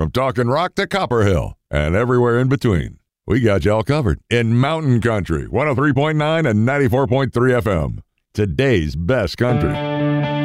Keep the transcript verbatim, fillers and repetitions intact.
From talking rock to Copper Hill and everywhere in between, we got y'all covered in Mountain Country, one oh three point nine and ninety-four point three F M. Today's best country.